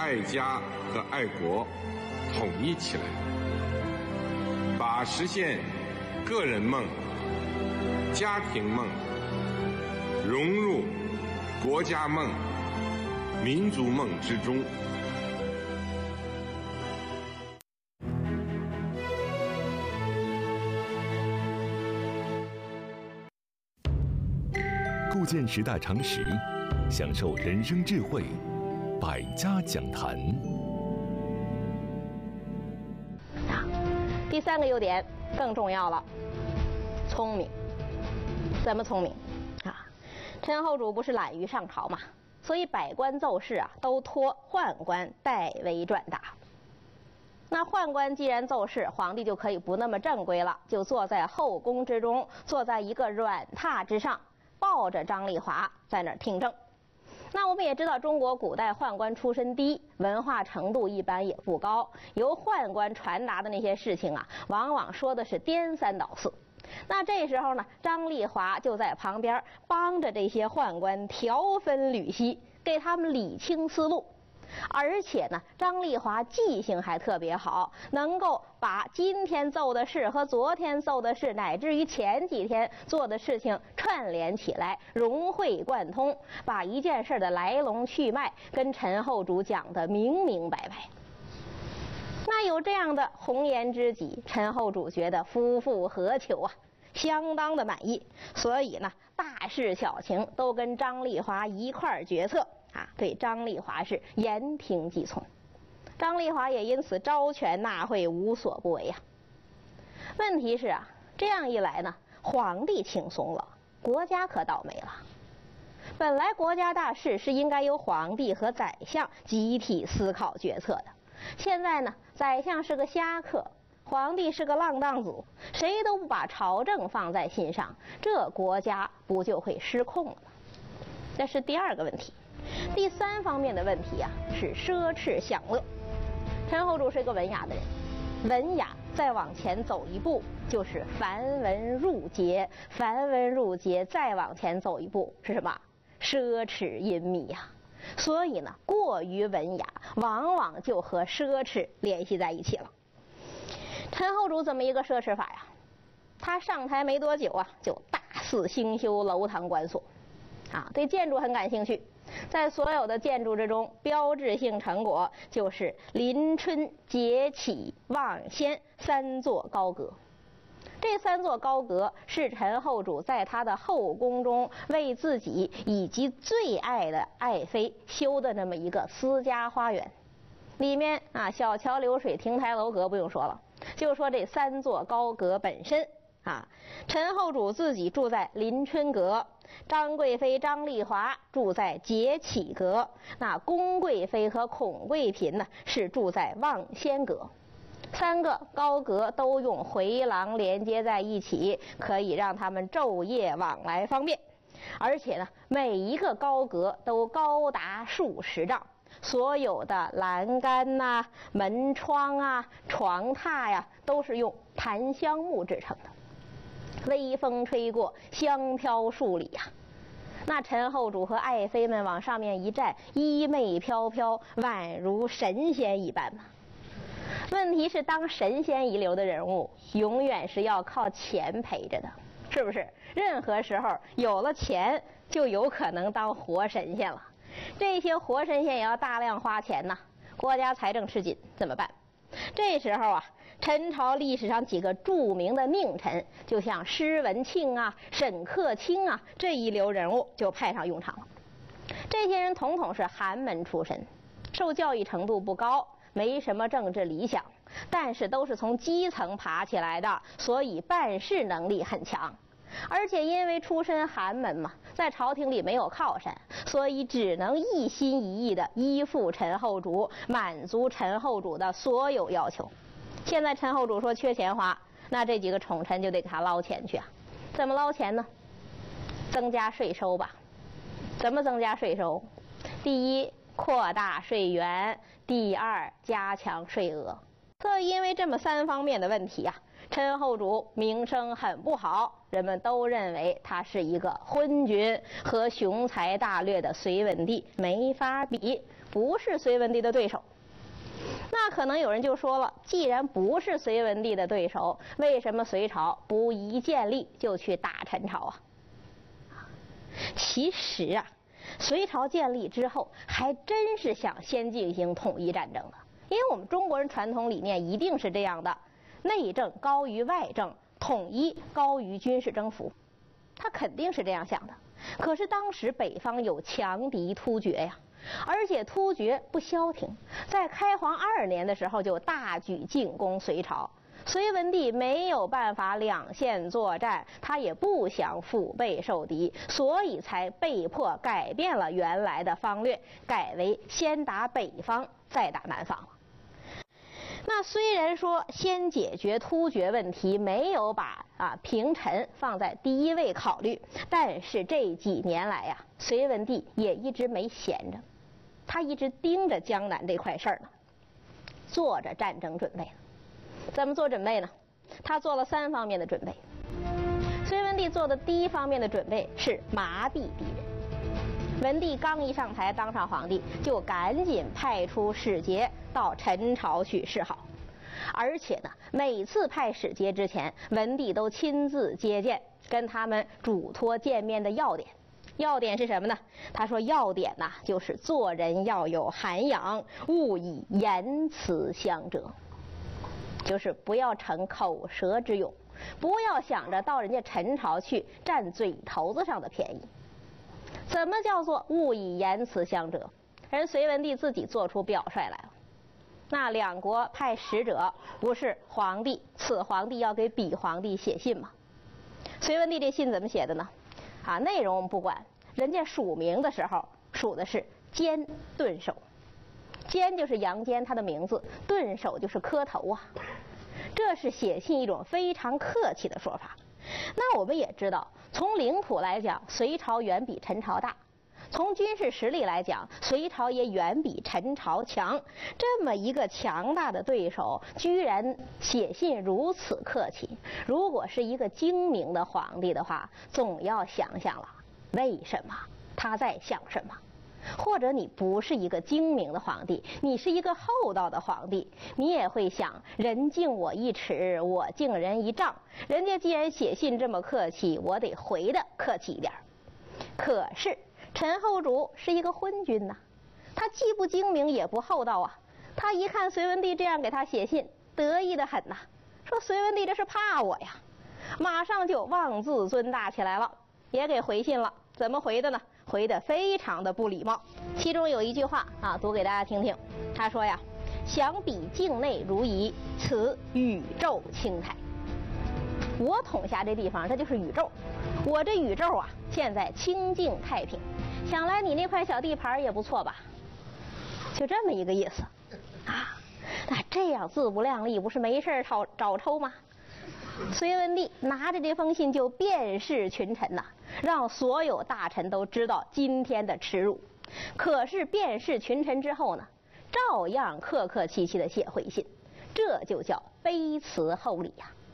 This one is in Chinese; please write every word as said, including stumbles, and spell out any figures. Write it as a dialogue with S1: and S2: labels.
S1: 爱家和爱国统一起来，把实现个人梦、家庭梦融入国家梦、民族梦之中。
S2: 构建时代常识，享受人生智慧，百家讲坛。
S3: 啊，第三个优点更重要了，聪明。怎么聪明？啊，陈后主不是懒于上朝嘛，所以百官奏事啊都托宦官代为转达。那宦官既然奏事，皇帝就可以不那么正规了，就坐在后宫之中，坐在一个软榻之上，抱着张丽华在那儿听政。那我们也知道，中国古代宦官出身低，文化程度一般也不高，由宦官传达的那些事情啊，往往说的是颠三倒四。那这时候呢，张丽华就在旁边帮着这些宦官条分缕析，给他们理清思路。而且呢，张丽华记性还特别好，能够把今天奏的事和昨天奏的事，乃至于前几天做的事情串联起来，融会贯通，把一件事的来龙去脉跟陈后主讲得明明白白。那有这样的红颜知己，陈后主觉得夫复何求啊，相当的满意。所以呢，大事小情都跟张丽华一块儿决策啊，对张丽华是言听计从。张丽华也因此招权纳贿，无所不为啊。问题是啊，这样一来呢，皇帝轻松了，国家可倒霉了。本来国家大事是应该由皇帝和宰相集体思考决策的，现在呢，宰相是个侠客，皇帝是个浪荡子，谁都不把朝政放在心上，这国家不就会失控了吗？这是第二个问题。第三方面的问题啊，是奢侈享乐。陈后主是个文雅的人，文雅再往前走一步就是繁文缛节，繁文缛节再往前走一步是什么？奢侈淫靡呀。所以呢，过于文雅往往就和奢侈联系在一起了。陈后主怎么一个奢侈法呀？他上台没多久啊，就大肆兴修楼堂馆所啊，对建筑很感兴趣。在所有的建筑之中，标志性成果就是临春、节启、望仙三座高阁。这三座高阁是陈后主在他的后宫中为自己以及最爱的爱妃修的那么一个私家花园。里面啊，小桥流水、亭台楼阁不用说了，就说这三座高阁本身啊，陈后主自己住在临春阁，张贵妃张丽华住在节启阁，那宫贵妃和孔贵嫔呢是住在望仙阁。三个高阁都用回廊连接在一起，可以让他们昼夜往来方便。而且呢，每一个高阁都高达数十丈，所有的栏杆呐、啊、门窗啊、床榻呀，都是用檀香木制成的。微风吹过，香飘数里呀、啊。那陈后主和爱妃们往上面一站，衣袂飘飘，宛如神仙一般嘛。问题是，当神仙一流的人物，永远是要靠钱陪着的，是不是？任何时候有了钱，就有可能当活神仙了。这些活神仙也要大量花钱呐，国家财政吃紧，怎么办？这时候啊，陈朝历史上几个著名的佞臣，就像施文庆啊、沈克清啊这一流人物就派上用场了。这些人统统是寒门出身，受教育程度不高，没什么政治理想，但是都是从基层爬起来的，所以办事能力很强。而且因为出身寒门嘛，在朝廷里没有靠山，所以只能一心一意的依附陈后主，满足陈后主的所有要求。现在陈后主说缺钱花，那这几个宠臣就得给他捞钱去啊。怎么捞钱呢？增加税收吧。怎么增加税收？第一，扩大税源；第二，加强税额。所以因为这么三方面的问题啊， 陈后主名声很不好，人们都认为他是一个昏君，和雄才大略的隋文帝没法比，不是隋文帝的对手。那可能有人就说了，既然不是隋文帝的对手，为什么隋朝不一建立就去打陈朝啊？其实啊，隋朝建立之后，还真是想先进行统一战争的，因为我们中国人传统理念一定是这样的：内政高于外政，统一高于军事征服。他肯定是这样想的。可是当时北方有强敌突厥呀，而且突厥不消停，在开皇二年的时候就大举进攻隋朝。隋文帝没有办法两线作战，他也不想腹背受敌，所以才被迫改变了原来的方略，改为先打北方，再打南方了。那虽然说先解决突厥问题，没有把啊平陈放在第一位考虑，但是这几年来呀，隋文帝也一直没闲着，他一直盯着江南这块事儿呢，做着战争准备呢。怎么做准备呢？他做了三方面的准备。隋文帝做的第一方面的准备是麻痹敌人。文帝刚一上台当上皇帝，就赶紧派出使节到陈朝去示好，而且呢，每次派使节之前，文帝都亲自接见，跟他们嘱托见面的要点。要点是什么呢？他说要点呐、啊，就是做人要有涵养，勿以言辞相折。就是不要逞口舌之勇，不要想着到人家陈朝去占嘴头子上的便宜。怎么叫做勿以言辞相折？人隋文帝自己做出表率来了。那两国派使者，不是皇帝此皇帝要给彼皇帝写信吗？隋文帝这信怎么写的呢？啊，内容我们不管，人家署名的时候署的是监顿首。监就是杨坚他的名字，顿首就是磕头啊，这是写信一种非常客气的说法。那我们也知道，从领土来讲，隋朝远比陈朝大；从军事实力来讲，隋朝也远比陈朝强。这么一个强大的对手，居然写信如此客气。如果是一个精明的皇帝的话，总要想想了，为什么他在想什么？或者你不是一个精明的皇帝，你是一个厚道的皇帝，你也会想，人敬我一尺，我敬人一丈。人家既然写信这么客气，我得回的客气一点。可是陈后主是一个昏君呐、啊，他既不精明也不厚道啊。他一看隋文帝这样给他写信，得意的很呐、啊，说隋文帝这是怕我呀，马上就妄自尊大起来了，也给回信了。怎么回的呢？回得非常的不礼貌。其中有一句话啊，读给大家听听。他说呀：“想比境内如夷，此宇宙清台。”我统辖这地方，这就是宇宙。我这宇宙啊，现在清静太平。想来你那块小地盘也不错吧？就这么一个意思啊。那这样自不量力，不是没事找找抽吗？隋文帝拿着这封信就遍示群臣呐、啊，让所有大臣都知道今天的耻辱。可是遍示群臣之后呢，照样客客气气的写回信，这就叫卑辞厚礼呀、啊。